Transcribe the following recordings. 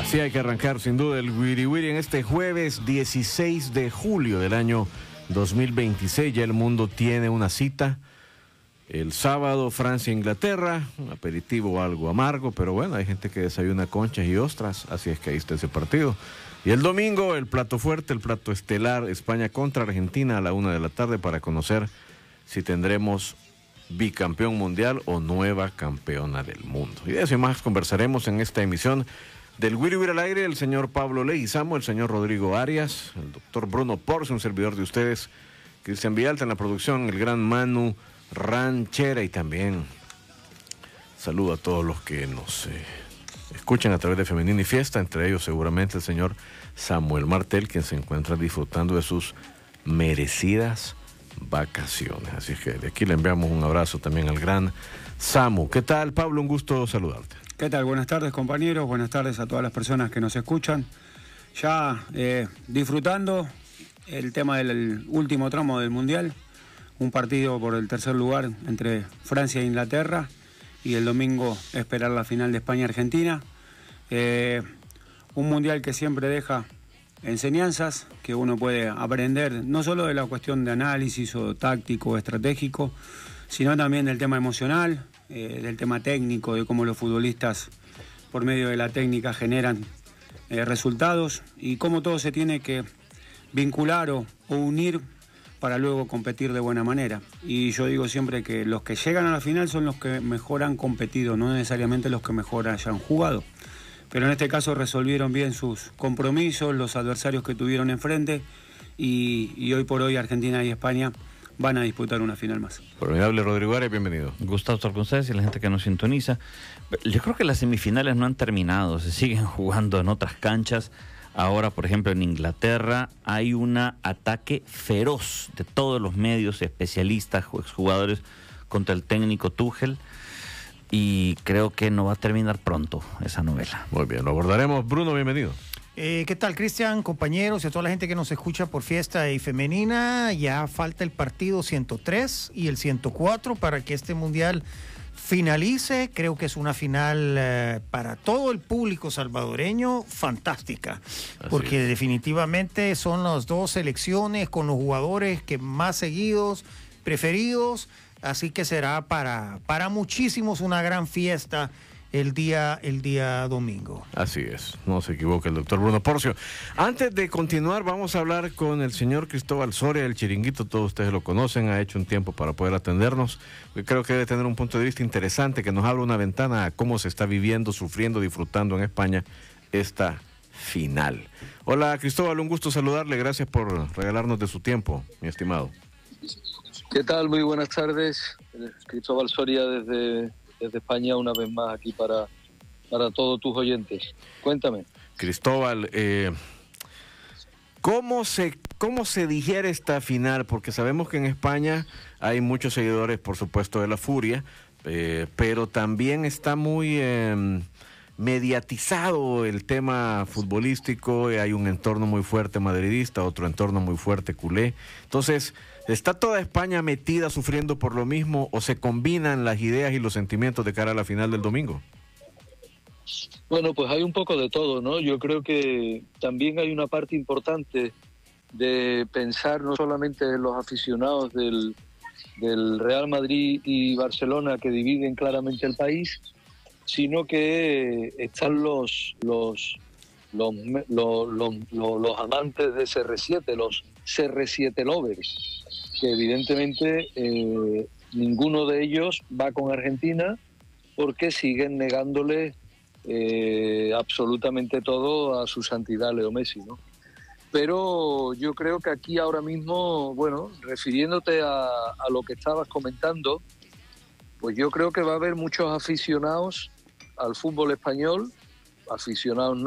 Así hay que arrancar sin duda el Wiri Wiri en este jueves 16 de julio del año 2026. Ya el mundo tiene una cita. El sábado Francia-Inglaterra, un aperitivo algo amargo, pero bueno, hay gente que desayuna conchas y ostras, así es que ahí está ese partido. Y el domingo el plato fuerte, el plato estelar, España contra Argentina a la 1 de la tarde para conocer si tendremos bicampeón mundial o nueva campeona del mundo. Y de eso y más conversaremos en esta emisión del Wiri Wiri al aire, el señor Pablo Leguizamo, el señor Rodrigo Arias, el doctor Bruno Porcio, un servidor de ustedes, Cristian Villalta en la producción, el gran Manu Ranchera, y también saludo a todos los que nos escuchan a través de Femenina y Fiesta, entre ellos seguramente el señor Samuel Martel, quien se encuentra disfrutando de sus merecidas vacaciones. Así que de aquí le enviamos un abrazo también al gran Samu. ¿Qué tal, Pablo? Un gusto saludarte. ¿Qué tal? Buenas tardes, compañeros. Buenas tardes a todas las personas que nos escuchan. Ya disfrutando el tema del último tramo del Mundial. Un partido por el tercer lugar entre Francia e Inglaterra. Y el domingo esperar la final de España-Argentina. Un Mundial que siempre deja enseñanzas que uno puede aprender, no solo de la cuestión de análisis o táctico o estratégico, sino también del tema emocional, del tema técnico, de cómo los futbolistas por medio de la técnica generan resultados y cómo todo se tiene que vincular o unir para luego competir de buena manera. Y yo digo siempre que los que llegan a la final son los que mejor han competido, no necesariamente los que mejor hayan jugado. Pero en este caso resolvieron bien sus compromisos, los adversarios que tuvieron enfrente y hoy por hoy Argentina y España van a disputar una final más. Formidable Rodrigo Arias, bienvenido. Gusto estar con ustedes y la gente que nos sintoniza. Yo creo que las semifinales no han terminado, se siguen jugando en otras canchas. Ahora, por ejemplo, en Inglaterra hay un ataque feroz de todos los medios, especialistas, jugadores contra el técnico Tuchel. Y creo que no va a terminar pronto esa novela. Muy bien, lo abordaremos. Bruno, bienvenido. ¿Qué tal, Cristian, compañeros y a toda la gente que nos escucha por Fiesta y Femenina? Ya falta el partido 103 y el 104 para que este mundial finalice. Creo que es una final para todo el público salvadoreño fantástica, porque definitivamente son las dos selecciones con los jugadores que más seguidos, preferidos. Así que será para muchísimos una gran fiesta el día domingo. Así es, no se equivoca el doctor Bruno Porcio. Antes de continuar, vamos a hablar con el señor Cristóbal Soria, el Chiringuito, todos ustedes lo conocen, ha hecho un tiempo para poder atendernos. Yo creo que debe tener un punto de vista interesante, que nos abra una ventana a cómo se está viviendo, sufriendo, disfrutando en España esta final. Hola Cristóbal, un gusto saludarle, gracias por regalarnos de su tiempo, mi estimado. ¿Qué tal? Muy buenas tardes. Cristóbal Soria desde España, una vez más aquí para todos tus oyentes. Cuéntame. Cristóbal, ¿cómo se digiere esta final? Porque sabemos que en España hay muchos seguidores, por supuesto, de la Furia, pero también está muy mediatizado el tema futbolístico, hay un entorno muy fuerte madridista, otro entorno muy fuerte culé. Entonces, ¿está toda España metida sufriendo por lo mismo o se combinan las ideas y los sentimientos de cara a la final del domingo? Bueno, pues hay un poco de todo, ¿no? Yo creo que también hay una parte importante de pensar no solamente en los aficionados del Real Madrid y Barcelona que dividen claramente el país, sino que están los amantes de CR7, los CR7 lovers, que evidentemente ninguno de ellos va con Argentina porque siguen negándole absolutamente todo a su santidad Leo Messi, ¿no? Pero yo creo que aquí ahora mismo, bueno, refiriéndote a lo que estabas comentando, pues yo creo que va a haber muchos aficionados al fútbol español, aficionados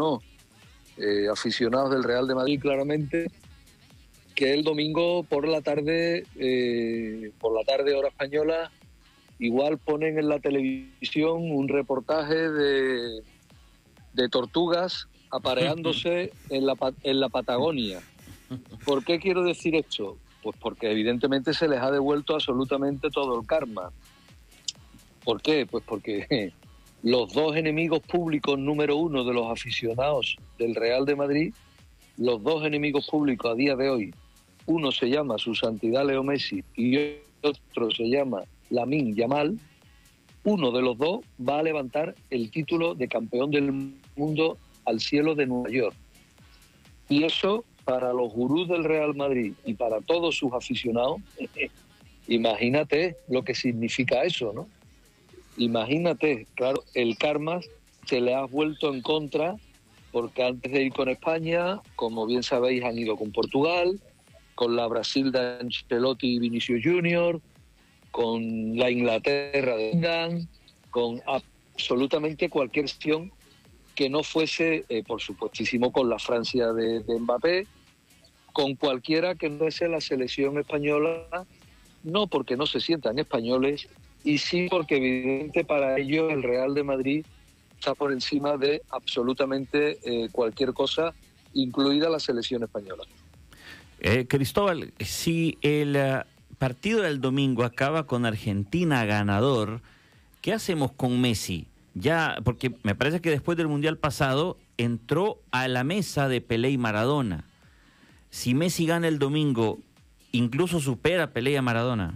del Real de Madrid claramente, que el domingo por la tarde hora española, igual ponen en la televisión un reportaje de tortugas apareándose en la Patagonia. ¿Por qué quiero decir esto? Pues porque evidentemente se les ha devuelto absolutamente todo el karma. ¿Por qué? Pues porque los dos enemigos públicos número uno de los aficionados del Real de Madrid, los dos enemigos públicos a día de hoy, uno se llama Su Santidad Leo Messi y otro se llama Lamine Yamal, uno de los dos va a levantar el título de campeón del mundo al cielo de Nueva York. Y eso, para los gurús del Real Madrid y para todos sus aficionados, imagínate lo que significa eso, ¿no? Imagínate, claro, el karma se le ha vuelto en contra, porque antes de ir con España, como bien sabéis, han ido con Portugal, con la Brasil de Ancelotti y Vinicius Junior, con la Inglaterra de Zidane, con absolutamente cualquier opción que no fuese, por supuestísimo, con la Francia de Mbappé, con cualquiera que no fuese la selección española, no porque no se sientan españoles, y sí porque evidentemente para ellos el Real de Madrid está por encima de absolutamente cualquier cosa, incluida la selección española. Cristóbal, si el partido del domingo acaba con Argentina ganador, ¿qué hacemos con Messi? Ya, porque me parece que después del Mundial pasado entró a la mesa de Pelé y Maradona. Si Messi gana el domingo, ¿incluso supera a Pelé y a Maradona?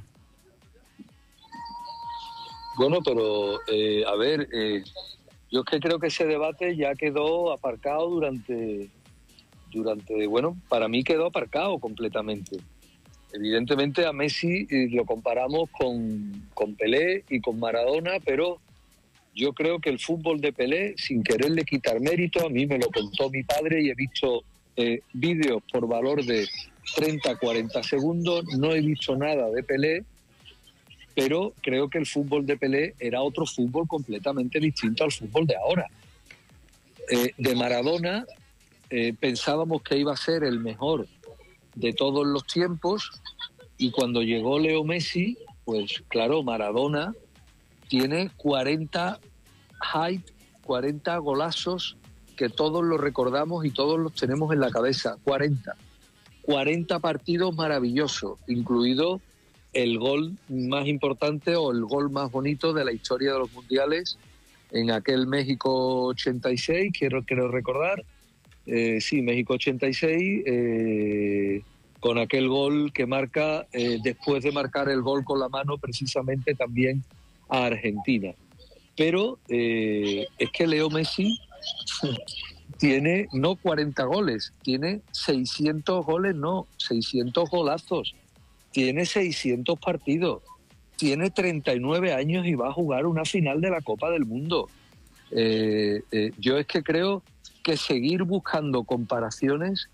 Bueno, pero a ver, yo es que creo que ese debate ya quedó aparcado durante, bueno, para mí quedó aparcado completamente. Evidentemente a Messi lo comparamos con Pelé y con Maradona, pero yo creo que el fútbol de Pelé, sin quererle quitar mérito, a mí me lo contó mi padre y he visto vídeos por valor de 30, 40 segundos, no he visto nada de Pelé, pero creo que el fútbol de Pelé era otro fútbol completamente distinto al fútbol de ahora. De Maradona pensábamos que iba a ser el mejor de todos los tiempos y cuando llegó Leo Messi, pues claro, Maradona tiene 40 golazos que todos los recordamos y todos los tenemos en la cabeza, 40 partidos maravillosos, incluido el gol más importante o el gol más bonito de la historia de los mundiales en aquel México 86, quiero recordar, sí, México 86, con aquel gol que marca, después de marcar el gol con la mano precisamente también a Argentina. Pero es que Leo Messi tiene no 40 goles, tiene 600 goles, no, 600 golazos, tiene 600 partidos, tiene 39 años y va a jugar una final de la Copa del Mundo. Yo es que creo que seguir buscando comparaciones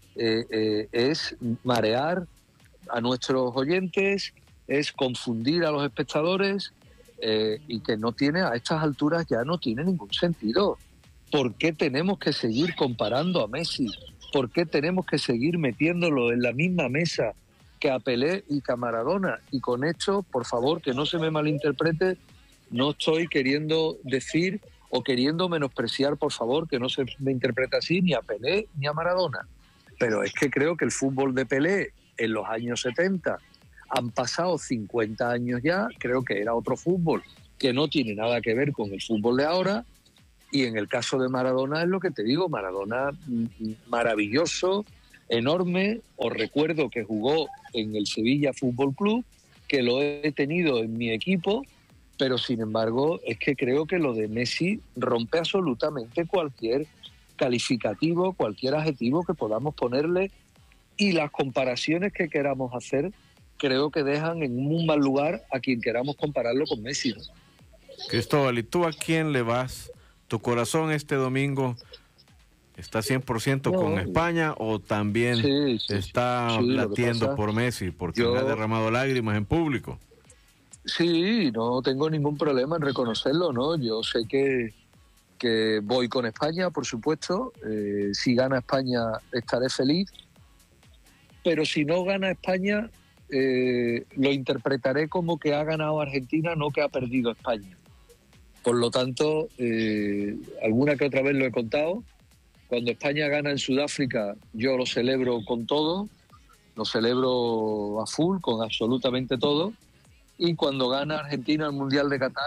es marear a nuestros oyentes, es confundir a los espectadores y que no tiene, a estas alturas ya no tiene ningún sentido. ¿Por qué tenemos que seguir comparando a Messi? ¿Por qué tenemos que seguir metiéndolo en la misma mesa que a Pelé y que a Maradona? Y con esto, por favor, que no se me malinterprete, no estoy queriendo decir o queriendo menospreciar, por favor, que no se me interprete así ni a Pelé ni a Maradona. Pero es que creo que el fútbol de Pelé en los años 70, han pasado 50 años ya, creo que era otro fútbol que no tiene nada que ver con el fútbol de ahora. Y en el caso de Maradona es lo que te digo, Maradona maravilloso, enorme. Os recuerdo que jugó en el Sevilla Fútbol Club, que lo he tenido en mi equipo, pero sin embargo es que creo que lo de Messi rompe absolutamente cualquier calificativo, cualquier adjetivo que podamos ponerle, y las comparaciones que queramos hacer creo que dejan en un mal lugar a quien queramos compararlo con Messi, ¿no? Cristóbal, ¿y tú a quién le vas? ¿Tu corazón este domingo está 100% con España o también está latiendo por Messi porque ha derramado lágrimas en público? Sí, no tengo ningún problema en reconocerlo, ¿no? Yo sé que voy con España, por supuesto. Si gana España estaré feliz, pero si no gana España lo interpretaré como que ha ganado Argentina, no que ha perdido España. Por lo tanto, alguna que otra vez lo he contado, cuando España gana en Sudáfrica yo lo celebro con todo, lo celebro a full, con absolutamente todo, y cuando gana Argentina el Mundial de Qatar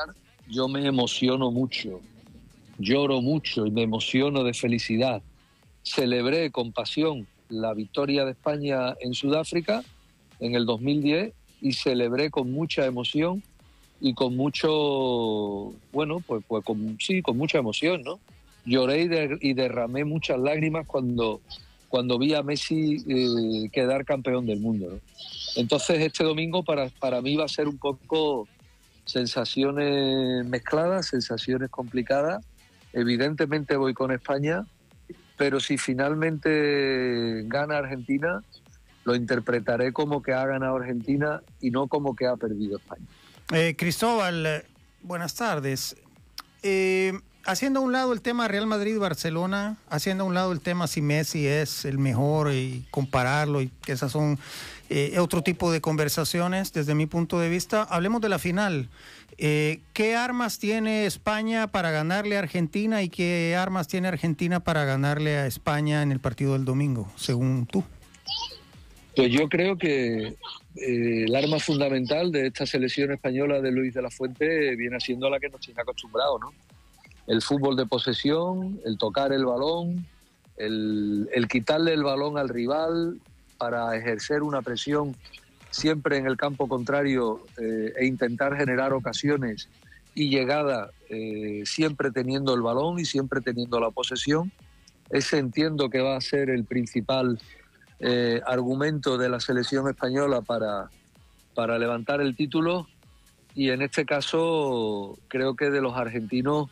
yo me emociono mucho, lloro mucho y me emociono de felicidad. Celebré con pasión la victoria de España en Sudáfrica en el 2010 y celebré con mucha emoción y con mucho, bueno, pues con mucha emoción, ¿no? Lloré y derramé muchas lágrimas cuando vi a Messi quedar campeón del mundo, ¿no? Entonces este domingo para mí va a ser un poco sensaciones mezcladas, sensaciones complicadas. Evidentemente voy con España, pero si finalmente gana Argentina, lo interpretaré como que ha ganado Argentina y no como que ha perdido España. Cristóbal, buenas tardes. Haciendo a un lado el tema Real Madrid-Barcelona, haciendo a un lado el tema si Messi es el mejor y compararlo, y que esas son otro tipo de conversaciones desde mi punto de vista, hablemos de la final. ¿Qué armas tiene España para ganarle a Argentina y qué armas tiene Argentina para ganarle a España en el partido del domingo, según tú? Pues yo creo que el arma fundamental de esta selección española de Luis de la Fuente viene siendo la que nos tiene acostumbrados, ¿no? El fútbol de posesión, el tocar el balón, el quitarle el balón al rival para ejercer una presión siempre en el campo contrario e intentar generar ocasiones y llegada siempre teniendo el balón y siempre teniendo la posesión. Ese entiendo que va a ser el principal argumento de la selección española para levantar el título, y en este caso creo que de los argentinos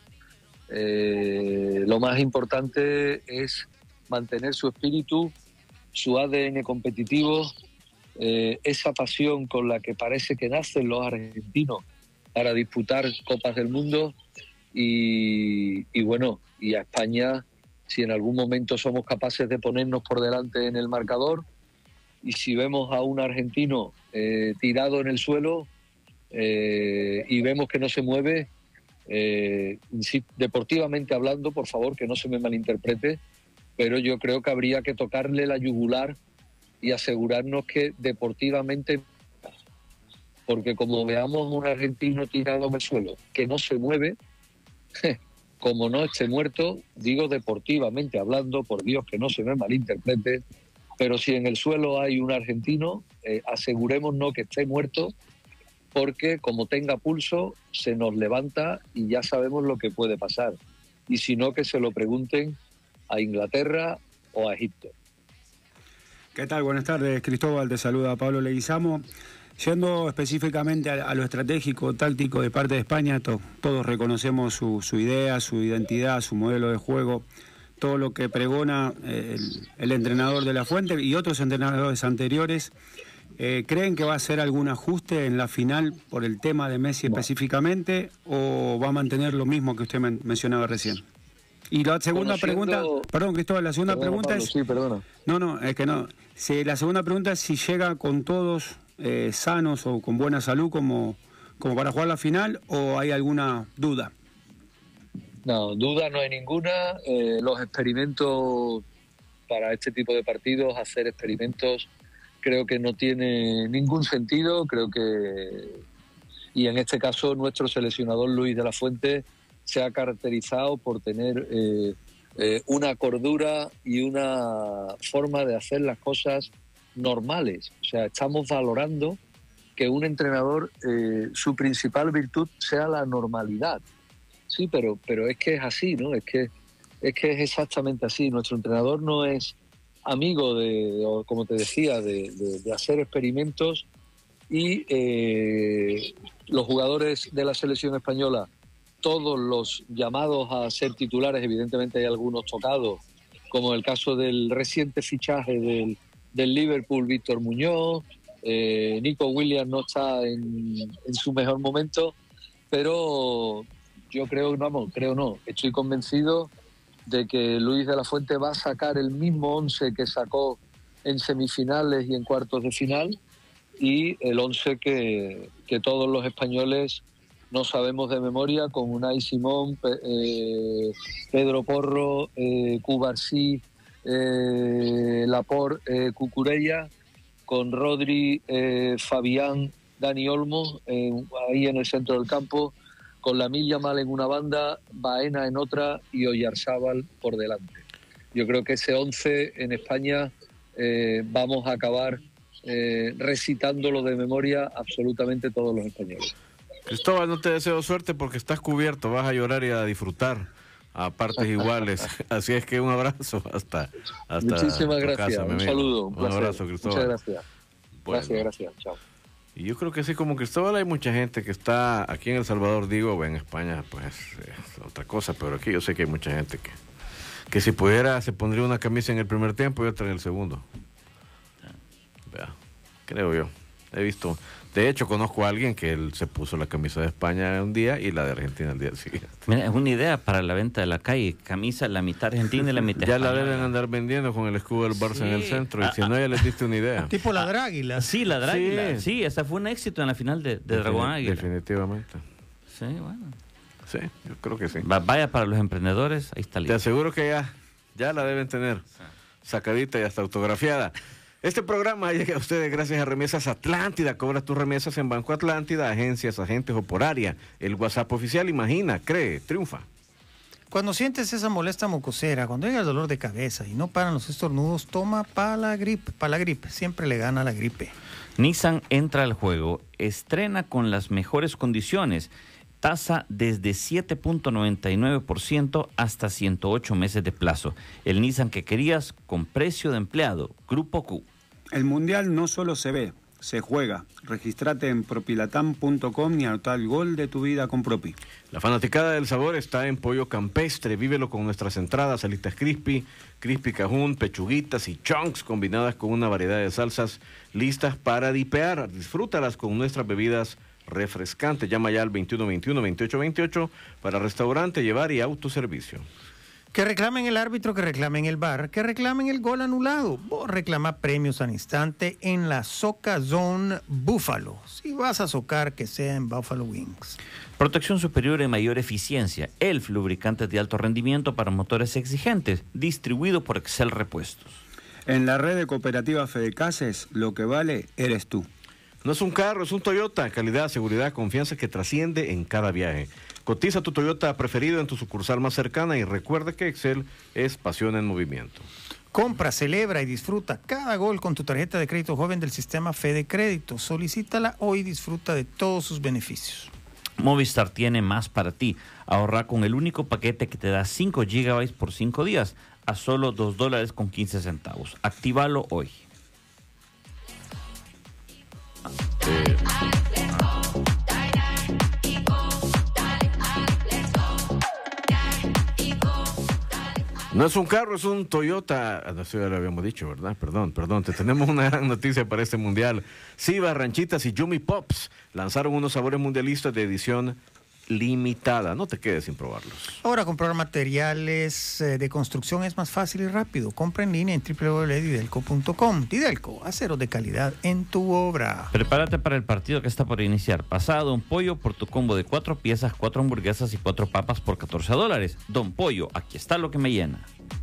lo más importante es mantener su espíritu, su ADN competitivo, esa pasión con la que parece que nacen los argentinos para disputar Copas del Mundo y bueno, y a España, si en algún momento somos capaces de ponernos por delante en el marcador, y si vemos a un argentino tirado en el suelo y vemos que no se mueve, deportivamente hablando, por favor, que no se me malinterprete, pero yo creo que habría que tocarle la yugular y asegurarnos que deportivamente, porque como veamos un argentino tirado en el suelo que no se mueve, como no esté muerto, digo deportivamente hablando, por Dios que no se me malinterprete, pero si en el suelo hay un argentino, asegurémonos que esté muerto, porque como tenga pulso, se nos levanta y ya sabemos lo que puede pasar. Y si no, que se lo pregunten a Inglaterra o a Egipto. ¿Qué tal? Buenas tardes, Cristóbal. Te saluda Pablo Leguizamo. Yendo específicamente a lo estratégico, táctico de parte de España, todos reconocemos su idea, su identidad, su modelo de juego, todo lo que pregona el entrenador de la Fuente y otros entrenadores anteriores. ¿Creen que va a hacer algún ajuste en la final por el tema de Messi específicamente, o va a mantener lo mismo que usted mencionaba recién? Y la segunda pregunta, perdón, Cristóbal, la segunda pregunta Pablo, es... Sí, perdona. No, es que no. La segunda pregunta es si llega con todos sanos o con buena salud como para jugar la final, o hay alguna duda. No, duda no hay ninguna. Los experimentos para este tipo de partidos, hacer experimentos, creo que no tiene ningún sentido. Creo que, y en este caso nuestro seleccionador Luis de la Fuente se ha caracterizado por tener una cordura y una forma de hacer las cosas normales. O sea, estamos valorando que un entrenador, su principal virtud sea la normalidad. Sí, pero es que es así, ¿no? Es que es exactamente así. Nuestro entrenador no es amigo o como te decía, de hacer experimentos, y los jugadores de la selección española, todos los llamados a ser titulares, evidentemente hay algunos tocados, como el caso del reciente fichaje del Liverpool, Víctor Muñoz, Nico Williams no está en su mejor momento, pero yo estoy convencido de que Luis de la Fuente va a sacar el mismo 11 que sacó en semifinales y en cuartos de final, y el 11 que todos los españoles no sabemos de memoria, con Unai Simón, Pedro Porro, Cubarsí, Laporte, Cucurella, con Rodri, Fabián, Dani Olmo, ahí en el centro del campo, con Lamine Yamal en una banda, Baena en otra y Oyarzábal por delante. Yo creo que ese 11 en España vamos a acabar recitándolo de memoria absolutamente todos los españoles. Cristóbal, no te deseo suerte porque estás cubierto, vas a llorar y a disfrutar a partes iguales. Así es que un abrazo hasta muchísimas gracias, casa, un saludo, un placer. Abrazo, Cristóbal. Muchas gracias. Bueno. Gracias, chao. Y yo creo que así como Cristóbal hay mucha gente que está aquí en El Salvador, digo, en España pues es otra cosa, pero aquí yo sé que hay mucha gente que si pudiera se pondría una camisa en el primer tiempo y otra en el segundo. Vea, creo yo. He visto, de hecho conozco a alguien que él se puso la camisa de España un día y la de Argentina el día siguiente. Mira, es una idea para la venta de la calle, camisa la mitad argentina y la mitad Ya española. la deben andar vendiendo con el escudo del Barça en el centro, y si no ya les diste una idea. Tipo la Dráguila. Sí, la Dráguila. Sí, esa fue un éxito en la final de Dragón Águila. Definitivamente. Sí, bueno. Sí, yo creo que sí. Vaya para los emprendedores, ahí está Te aseguro que ya la deben tener sacadita y hasta autografiada. Este programa llega a ustedes gracias a Remesas Atlántida. Cobra tus remesas en Banco Atlántida, agencias, agentes o por área. El WhatsApp oficial, imagina, cree, triunfa. Cuando sientes esa molesta mocosera, cuando llega el dolor de cabeza y no paran los estornudos, toma Palagrip. Palagrip siempre le gana la gripe. Nissan entra al juego, estrena con las mejores condiciones. Tasa desde 7.99% hasta 108 meses de plazo. El Nissan que querías con precio de empleado. Grupo Q. El Mundial no solo se ve, se juega. Regístrate en propilatam.com y anota el gol de tu vida con Propi. La fanaticada del sabor está en Pollo Campestre. Vívelo con nuestras entradas, alitas crispy, crispy cajún, pechuguitas y chunks combinadas con una variedad de salsas listas para dipear. Disfrútalas con nuestras bebidas refrescante. Llama ya al 2121-2828 para restaurante, llevar y autoservicio. Que reclamen el árbitro, que reclamen el VAR, que reclamen el gol anulado. Vos reclama premios al instante en la Soca Zone Búfalo. Si vas a socar, que sea en Buffalo Wings. Protección superior y mayor eficiencia. ELF, lubricantes de alto rendimiento para motores exigentes. Distribuido por Excel Repuestos. En la red de cooperativas Fedecases, lo que vale eres tú. No es un carro, es un Toyota. Calidad, seguridad, confianza que trasciende en cada viaje. Cotiza tu Toyota preferido en tu sucursal más cercana y recuerda que Excel es pasión en movimiento. Compra, celebra y disfruta cada gol con tu tarjeta de crédito joven del sistema Fede Crédito. Solicítala hoy y disfruta de todos sus beneficios. Movistar tiene más para ti. Ahorra con el único paquete que te da 5 GB por 5 días a solo $2.15. Actívalo hoy. No es un carro, es un Toyota. Eso ya lo habíamos dicho, ¿verdad? Perdón. Te tenemos una gran noticia para este mundial. Siva, Ranchitas y Yumi Pops lanzaron unos sabores mundialistas de edición limitada. No te quedes sin probarlos. Ahora comprar materiales de construcción es más fácil y rápido. Compra en línea en www.didelco.com. Didelco, aceros de calidad en tu obra. Prepárate para el partido que está por iniciar. Pasa a Don Pollo por tu combo de 4 piezas, 4 hamburguesas y 4 papas por $14. Don Pollo, aquí está lo que me llena.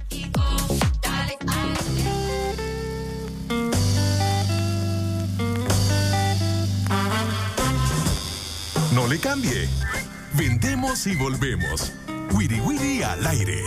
No le cambie. Vendemos y volvemos. Wiri Wiri al aire.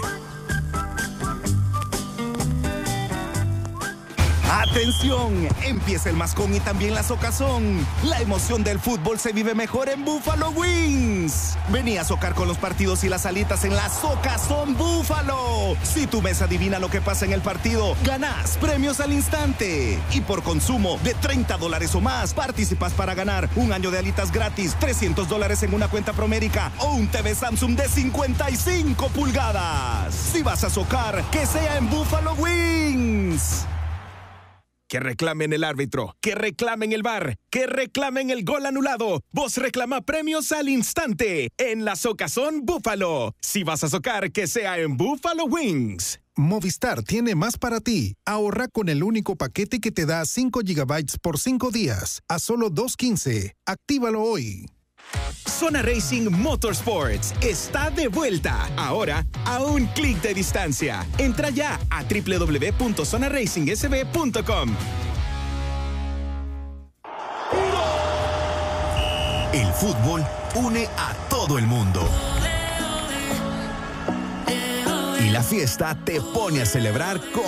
¡Atención! Empieza el mascón y también la socazón. La emoción del fútbol se vive mejor en Buffalo Wings. Vení a socar con los partidos y las alitas en la Socazón Búfalo. Si tu mesa adivina lo que pasa en el partido, ganás premios al instante. Y por consumo de $30 o más, participas para ganar un año de alitas gratis, $300 en una cuenta Promérica o un TV Samsung de 55 pulgadas. Si vas a socar, que sea en Buffalo Wings. Que reclamen el árbitro, que reclamen el VAR, que reclamen el gol anulado. Vos reclama premios al instante en la Socazón Búfalo. Si vas a socar, que sea en Buffalo Wings. Movistar tiene más para ti. Ahorra con el único paquete que te da 5 GB por 5 días a solo $2.15. Actívalo hoy. Zona Racing Motorsports está de vuelta, ahora a un clic de distancia. Entra ya a www.zonaracingsb.com. El fútbol une a todo el mundo. Y la fiesta te pone a celebrar con